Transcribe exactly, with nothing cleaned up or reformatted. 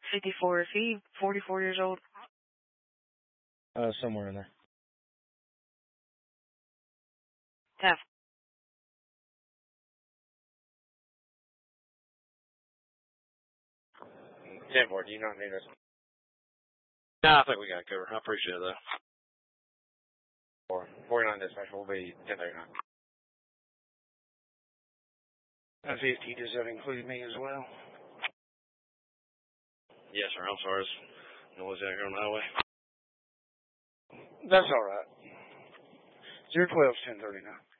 fifty-four. Is he forty-four years old? Uh, somewhere in there. Half. ten four, do you not need us? No, I think we got it covered. I appreciate that. Four, forty-nine dispatch will be ten thirty-nine. Uh, fifty, does that include me as well? Yes, sir. I'm sorry. It's noisy out here on the highway. That's all right. zero twelve, ten thirty-nine.